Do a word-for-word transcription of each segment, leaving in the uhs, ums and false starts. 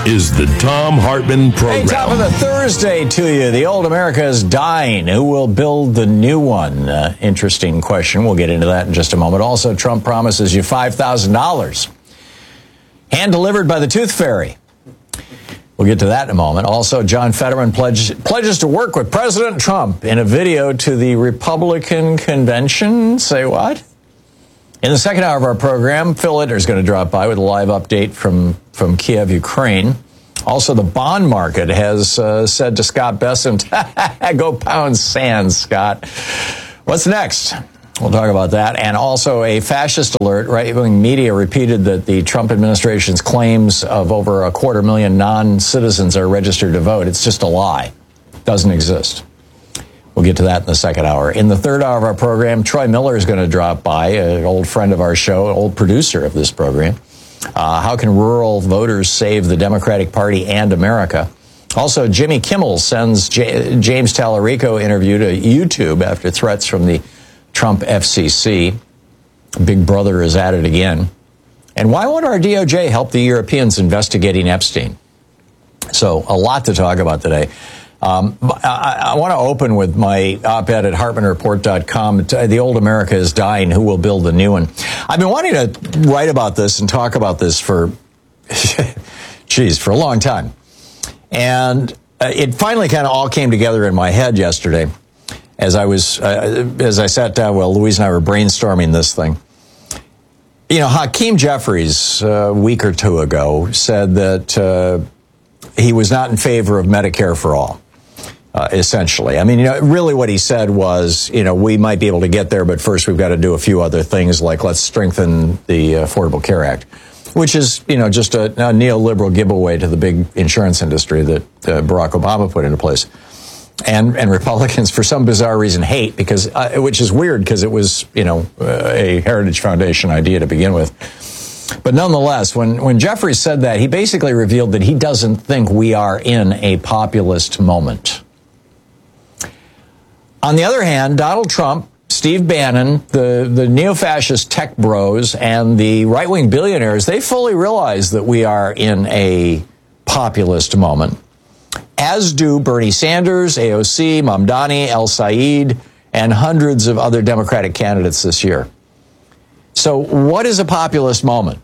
is the Thom Hartmann Program. Hey, top of the Thursday to you. The old America is dying. Who will build the new one? Uh, interesting question. We'll get into that in just a moment. Also, Trump promises you five thousand dollars. Hand-delivered by the Tooth Fairy. We'll get to that in a moment. Also, John Fetterman pledge, pledges to work with President Trump in a video to the Republican convention. Say what? In the second hour of our program, Phil Ittner is going to drop by with a live update from, from Kiev, Ukraine. Also, the bond market has uh, said to Scott Bessent, go pound sand, Scott. What's next? We'll talk about that. And also a fascist alert. Right-wing media repeated that the Trump administration's claims of over a quarter million non-citizens are registered to vote. It's just a lie. Doesn't exist. We'll get to that in the second hour. In the third hour of our program, Troy Miller is going to drop by, an old friend of our show, an old producer of this program. Uh, how can rural voters save the Democratic Party and America? Also, Jimmy Kimmel sends J- James Tallarico interview to YouTube after threats from the Trump F C C. Big Brother is at it again. And why won't our D O J help the Europeans investigating Epstein? So, a lot to talk about today. Um, I, I want to open with my op-ed at Hartmann Report dot com. The old America is dying. Who will build the new one? I've been wanting to write about this and talk about this for, geez, for a long time. And it finally kind of all came together in my head yesterday as I was, uh, as I sat down. Well, Louise and I were brainstorming this thing. You know, Hakeem Jeffries, uh, a week or two ago, said that uh, he was not in favor of Medicare for all. Uh, essentially. I mean, you know, really what he said was, you know, we might be able to get there, but first we've got to do a few other things, like let's strengthen the Affordable Care Act, which is, you know, just a, a neoliberal giveaway to the big insurance industry that uh, Barack Obama put into place. And and Republicans, for some bizarre reason, hate, because, uh, which is weird because it was, you know, uh, a Heritage Foundation idea to begin with. But nonetheless, when, when Jeffries said that, he basically revealed that he doesn't think we are in a populist moment. On the other hand, Donald Trump, Steve Bannon, the, the neo-fascist tech bros, and the right-wing billionaires, they fully realize that we are in a populist moment, as do Bernie Sanders, A O C, Mamdani, El Said, and hundreds of other Democratic candidates this year. So what is a populist moment?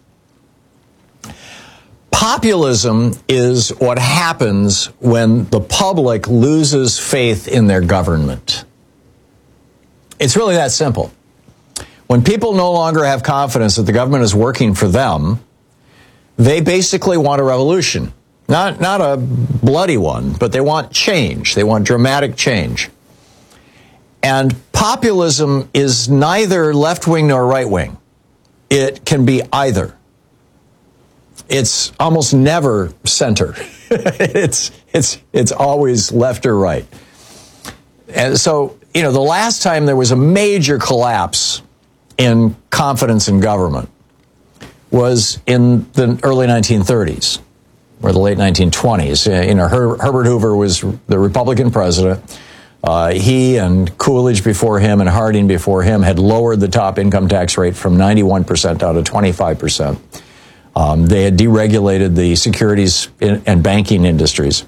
Populism is what happens when the public loses faith in their government. It's really that simple. When people no longer have confidence that the government is working for them, they basically want a revolution. Not, not a bloody one, but they want change. They want dramatic change. And populism is neither left-wing nor right-wing. It can be either. It's almost never center. it's it's it's always left or right. And so, you know, the last time there was a major collapse in confidence in government was in the early nineteen thirties or the late nineteen twenties. You know, Her- Herbert Hoover was the Republican president. Uh, he and Coolidge before him and Harding before him had lowered the top income tax rate from ninety-one percent down to twenty-five percent. Um, they had deregulated the securities in, and banking industries.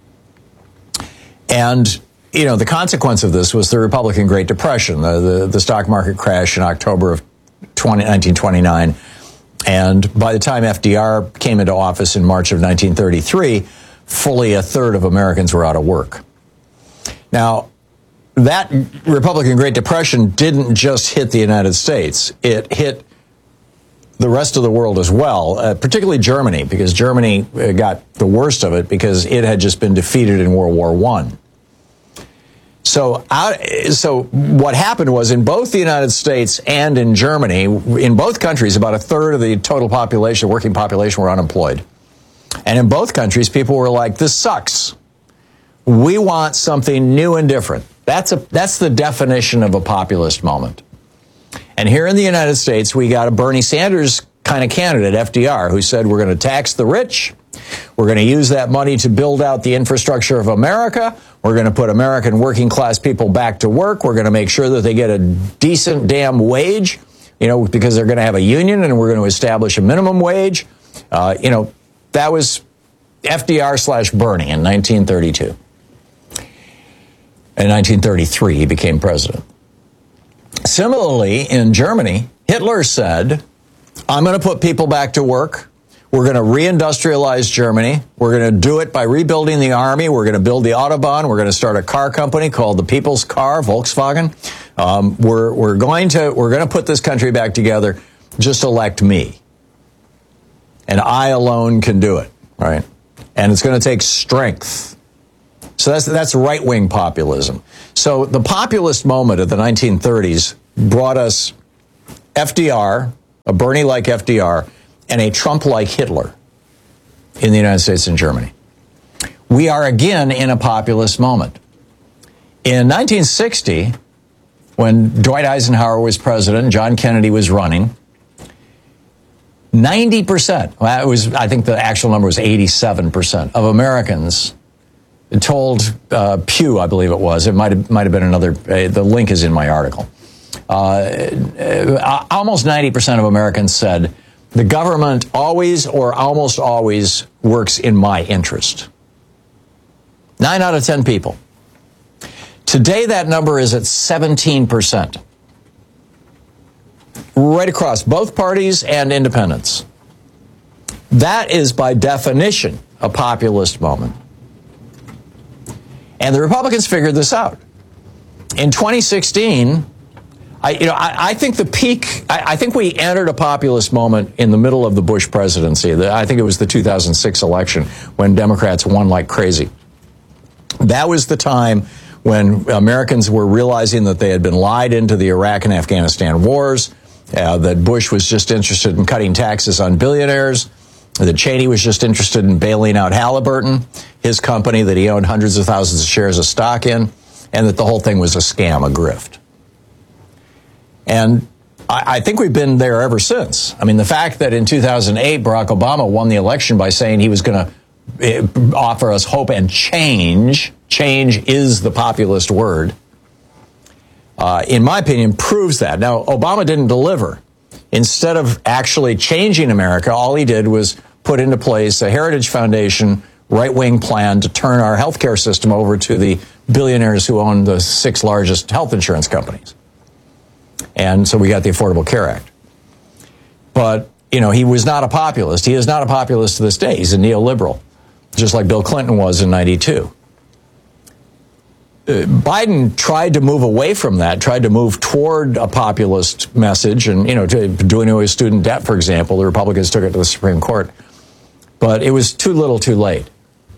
And, you know, the consequence of this was the Republican Great Depression, the, the, the stock market crash in October of nineteen twenty-nine. And by the time F D R came into office in March of nineteen thirty-three, fully a third of Americans were out of work. Now, that Republican Great Depression didn't just hit the United States. It hit the rest of the world as well, uh, particularly Germany, because Germany uh, got the worst of it because it had just been defeated in World War One. So, out, so what happened was in both the United States and in Germany, in both countries, about a third of the total population, working population, were unemployed. And in both countries, people were like, this sucks. We want something new and different. That's a that's the definition of a populist moment. And here in the United States, we got a Bernie Sanders kind of candidate, F D R, who said we're going to tax the rich. We're going to use that money to build out the infrastructure of America. We're going to put American working class people back to work. We're going to make sure that they get a decent damn wage, you know, because they're going to have a union, and we're going to establish a minimum wage. Uh, you know, that was F D R slash Bernie in nineteen thirty-two. In nineteen thirty-three, he became president. Similarly, in Germany, Hitler said, I'm going to put people back to work. We're going to reindustrialize Germany. We're going to do it by rebuilding the army. We're going to build the Autobahn. We're going to start a car company called the People's Car, Volkswagen. Um, we're we're going to we're going to put this country back together. Just elect me, and I alone can do it. Right, and it's going to take strength. So that's that's right-wing populism. So the populist moment of the nineteen thirties brought us F D R, a Bernie-like F D R, and a Trump-like Hitler in the United States and Germany. We are again in a populist moment. In nineteen sixty, when Dwight Eisenhower was president, John Kennedy was running, ninety percent, well, it was, I think the actual number was eighty-seven percent of Americans told uh, Pew, I believe it was, it might have, might have been another, uh, the link is in my article. Uh, uh, almost ninety percent of Americans said, the government always or almost always works in my interest. Nine out of ten people. Today, that number is at seventeen percent. Right across both parties and independents. That is, by definition, a populist moment. And the Republicans figured this out. In twenty sixteen, I, you know, I, I think the peak, I, I think we entered a populist moment in the middle of the Bush presidency. The, I think it was the two thousand six election when Democrats won like crazy. That was the time when Americans were realizing that they had been lied into the Iraq and Afghanistan wars, uh, that Bush was just interested in cutting taxes on billionaires, that Cheney was just interested in bailing out Halliburton, his company that he owned hundreds of thousands of shares of stock in, and that the whole thing was a scam, a grift. And I, I think we've been there ever since. I mean, the fact that in two thousand eight, Barack Obama won the election by saying he was going to offer us hope and change, change is the populist word, uh, in my opinion, proves that. Now, Obama didn't deliver. Instead of actually changing America, all he did was put into place a Heritage Foundation right-wing plan to turn our healthcare system over to the billionaires who own the six largest health insurance companies. And so we got the Affordable Care Act. But, you know, he was not a populist. He is not a populist to this day. He's a neoliberal, just like Bill Clinton was in ninety-two. Uh, Biden tried to move away from that, tried to move toward a populist message and, you know, to doing away with student debt, for example. The Republicans took it to the Supreme Court. But it was too little too late.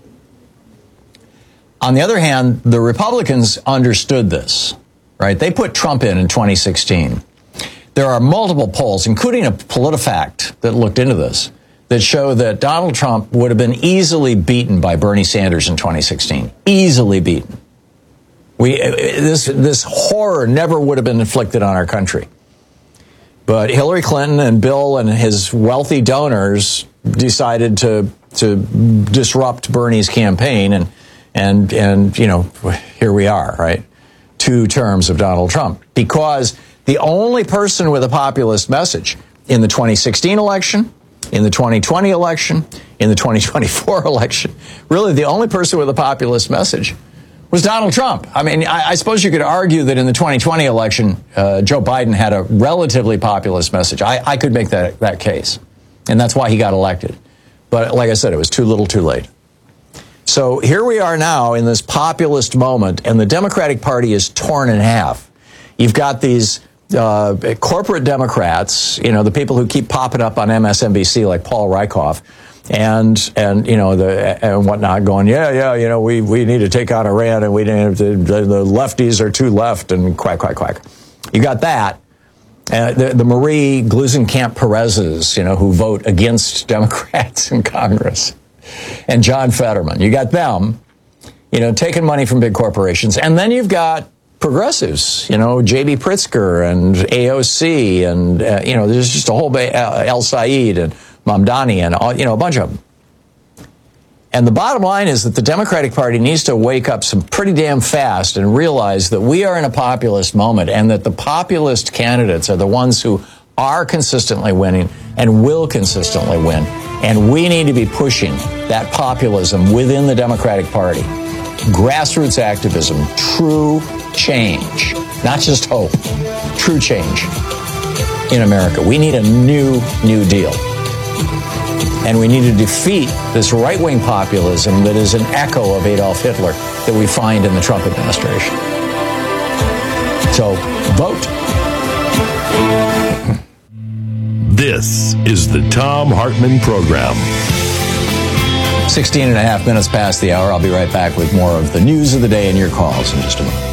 On the other hand, the Republicans understood this. Right? They put Trump in in twenty sixteen. There are multiple polls, including a PolitiFact that looked into this, that show that Donald Trump would have been easily beaten by Bernie Sanders in twenty sixteen. Easily beaten. We this this horror never would have been inflicted on our country. But Hillary Clinton and Bill and his wealthy donors decided to to disrupt Bernie's campaign, and and and you know, here we are, right? Two terms of Donald Trump, because the only person with a populist message in the twenty sixteen election, in the twenty twenty election, in the twenty twenty-four election, really the only person with a populist message was Donald Trump. I mean, I, I suppose you could argue that in the twenty twenty election, uh, Joe Biden had a relatively populist message. I, I could make that, that case, and that's why he got elected. But like I said, it was too little too late. So here we are now in this populist moment, and the Democratic Party is torn in half. You've got these uh, corporate Democrats, you know, the people who keep popping up on M S N B C like Paul Rieckhoff, and and you know the and whatnot, going, yeah, yeah, you know, we we need to take on Iran, and we need to, the, the lefties are too left, and quack quack quack. You got that. Uh, the, the Marie Gluesenkamp Perez's, you know, who vote against Democrats in Congress. And John Fetterman. You got them, you know, taking money from big corporations. And then you've got progressives, you know, J B Pritzker and A O C and, uh, you know, there's just a whole, ba- uh, El Said and Mamdani and, all, you know, a bunch of them. And the bottom line is that the Democratic Party needs to wake up some pretty damn fast and realize that we are in a populist moment, and that the populist candidates are the ones who are consistently winning and will consistently win. And we need to be pushing that populism within the Democratic Party. Grassroots activism, true change, not just hope, true change in America. We need a new, new deal. And we need to defeat this right-wing populism that is an echo of Adolf Hitler that we find in the Trump administration. So, vote. This is the Thom Hartmann Program. sixteen and a half minutes past the hour. I'll be right back with more of the news of the day and your calls in just a moment.